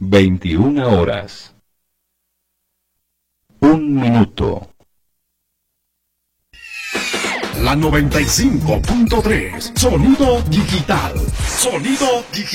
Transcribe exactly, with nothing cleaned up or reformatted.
veintiuna horas. Un minuto. La noventa y cinco punto tres. Sonido digital. Sonido digital.